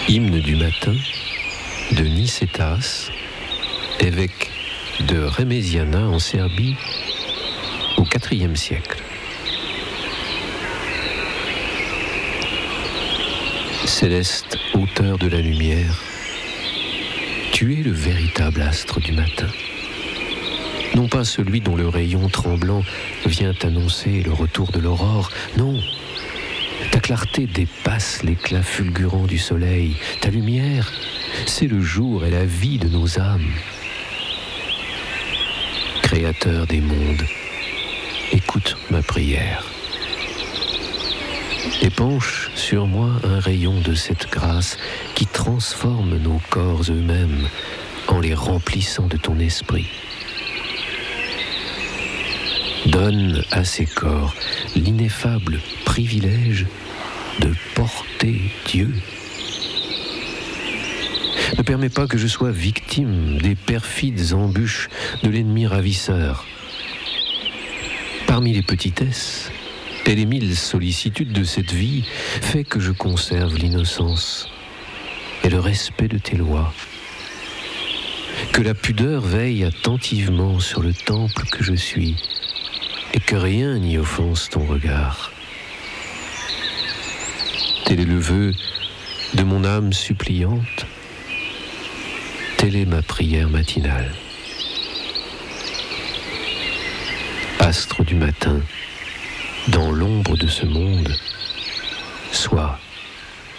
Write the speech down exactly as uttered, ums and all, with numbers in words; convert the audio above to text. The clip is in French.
Hymne du matin de Nicétas, évêque de Reméziana en Serbie au quatrième siècle. Céleste auteur de la lumière, tu es le véritable astre du matin. Non pas celui dont le rayon tremblant vient annoncer le retour de l'aurore, non. Ta clarté dépasse l'éclat fulgurant du soleil. Ta lumière, c'est le jour et la vie de nos âmes. Créateur des mondes, écoute ma prière. Épanche sur moi un rayon de cette grâce qui transforme nos corps eux-mêmes en les remplissant de ton esprit. Donne à ces corps l'ineffable privilège de porter Dieu. Ne permets pas que je sois victime des perfides embûches de l'ennemi ravisseur. Parmi les petitesses et les mille sollicitudes de cette vie, fais que je conserve l'innocence et le respect de tes lois. Que la pudeur veille attentivement sur le temple que je suis, et que rien n'y offense ton regard. Tel est le vœu de mon âme suppliante, telle est ma prière matinale. Astre du matin, dans l'ombre de ce monde, sois